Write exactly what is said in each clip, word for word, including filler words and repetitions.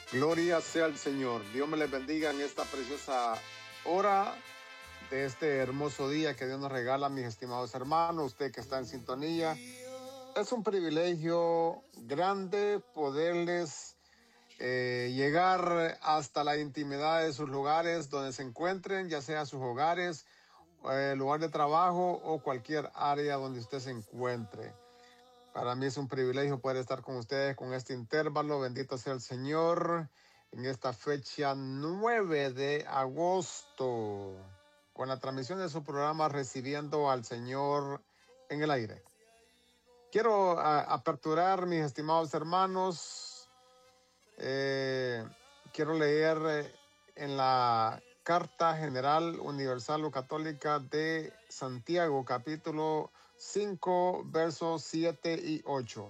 Gloria sea al Señor. Dios me les bendiga en esta preciosa hora de este hermoso día que Dios nos regala, mis estimados hermanos. Usted que está en sintonía, es un privilegio grande poderles eh, llegar hasta la intimidad de sus lugares donde se encuentren, ya sea sus hogares, eh, lugar de trabajo o cualquier área donde usted se encuentre. Para mí es un privilegio poder estar con ustedes con este intervalo. Bendito sea el Señor en esta fecha nueve de agosto, con la transmisión de su programa Recibiendo al Señor en el Aire. Quiero a, aperturar, mis estimados hermanos, eh, quiero leer eh, en la Carta General Universal o Católica de Santiago, capítulo cinco, versos siete y ocho.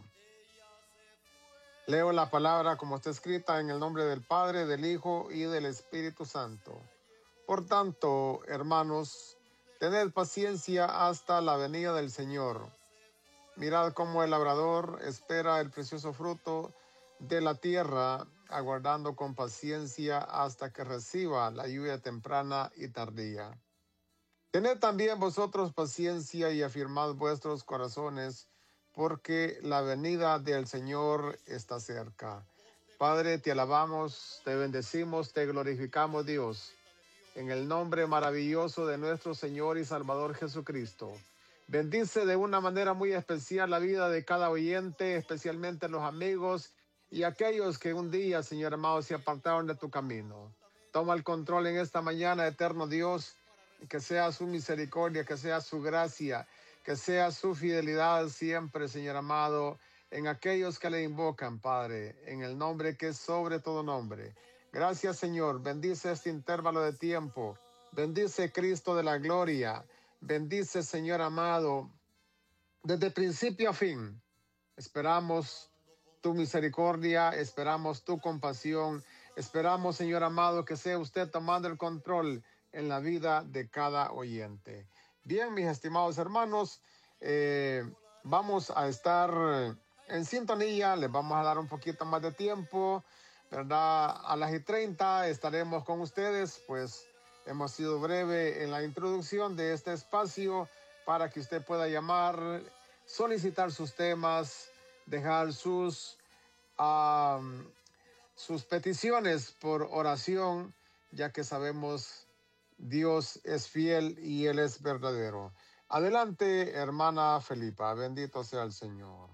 Leo la palabra como está escrita en el nombre del Padre, del Hijo y del Espíritu Santo. Por tanto, hermanos, tened paciencia hasta la venida del Señor. Mirad cómo el labrador espera el precioso fruto de la tierra, aguardando con paciencia hasta que reciba la lluvia temprana y tardía. Tened también vosotros paciencia y afirmad vuestros corazones, porque la venida del Señor está cerca. Padre, te alabamos, te bendecimos, te glorificamos, Dios, en el nombre maravilloso de nuestro Señor y Salvador Jesucristo. Bendice de una manera muy especial la vida de cada oyente, especialmente los amigos y aquellos que un día, Señor amado, se apartaron de tu camino. Toma el control en esta mañana, eterno Dios, que sea su misericordia, que sea su gracia, que sea su fidelidad siempre, Señor amado, en aquellos que le invocan, Padre, en el nombre que es sobre todo nombre. Gracias, Señor. Bendice este intervalo de tiempo. Bendice, Cristo de la gloria. Bendice, Señor amado, desde principio a fin. Esperamos tu misericordia, esperamos tu compasión, esperamos, Señor amado, que sea usted tomando el control en la vida de cada oyente. Bien, mis estimados hermanos, eh, vamos a estar en sintonía, les vamos a dar un poquito más de tiempo, ¿verdad? A las y treinta estaremos con ustedes, pues hemos sido breve en la introducción de este espacio para que usted pueda llamar, solicitar sus temas, dejar sus, um, sus peticiones por oración, ya que sabemos Dios es fiel y Él es verdadero. Adelante, hermana Felipa, bendito sea el Señor.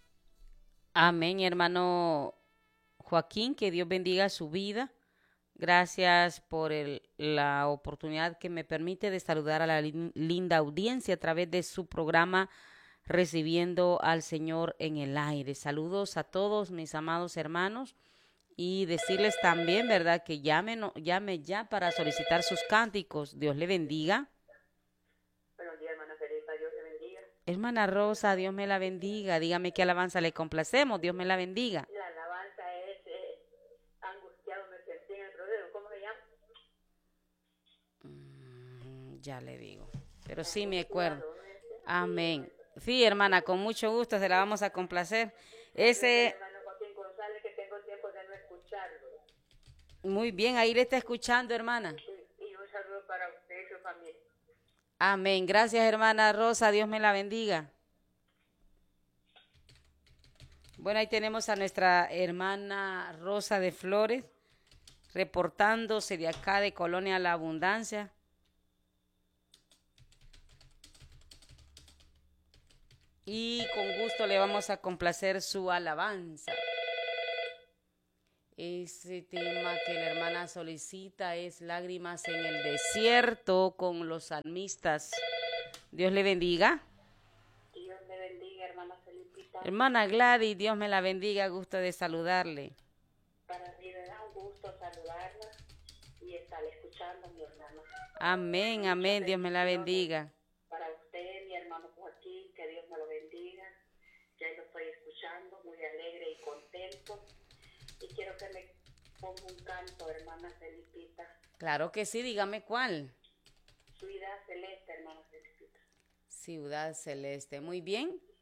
Amén, hermano Joaquín, que Dios bendiga su vida. Gracias por el, la oportunidad que me permite de saludar a la lin, linda audiencia a través de su programa Recibiendo al Señor en el Aire. Saludos a todos mis amados hermanos y decirles también, ¿verdad?, que llamen, llame ya para solicitar sus cánticos. Dios le bendiga. Buenos días, hermana Felipa, Dios le bendiga. Hermana Rosa, Dios me la bendiga. Dígame qué alabanza le complacemos. Dios me la bendiga. La alabanza es eh, angustiado, me sentí en el proceso. ¿Cómo se llama? Mm, ya le digo. Pero sí me acuerdo. Amén. Sí, hermana, con mucho gusto se la vamos a complacer. Ese... hermano Joaquín González, que tengo tiempo de no escucharlo. Muy bien, ahí le está escuchando, hermana. Y, y un saludo para usted y su familia. Amén. Gracias, hermana Rosa. Dios me la bendiga. Bueno, ahí tenemos a nuestra hermana Rosa de Flores, reportándose de acá de Colonia La Abundancia. Y con gusto le vamos a complacer su alabanza. Ese tema que la hermana solicita es Lágrimas en el Desierto con los salmistas. Dios le bendiga. Dios le bendiga, hermana Felipita. Hermana Gladys, Dios me la bendiga, gusto de saludarle. Para mí me da un gusto saludarla y estar escuchando, mi hermano. Amén, amén, Dios me la bendiga. Para usted, mi hermano Joaquín, que Dios me lo bendiga. Ya lo estoy escuchando, muy alegre y contento. Y quiero que me ponga un canto, hermana Felipita. Claro que sí, dígame cuál. Ciudad Celeste, hermana Felipita. Ciudad Celeste, muy bien.